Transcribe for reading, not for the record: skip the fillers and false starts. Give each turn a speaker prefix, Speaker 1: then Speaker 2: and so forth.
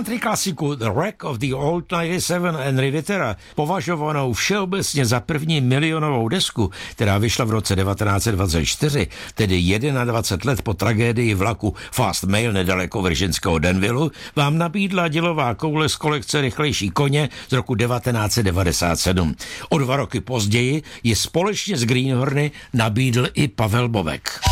Speaker 1: country klasiku The Wreck of the Old 97 Henry Rittera, považovanou všeobecně za první milionovou desku, která vyšla v roce 1924, tedy 21 let po tragédii vlaku Fast Mail nedaleko virginského Danvilleu, vám nabídla dělová koule z kolekce Rychlejší koně z roku 1997. O 2 roky později ji společně s Greenhorny nabídl i Pavel Bobek.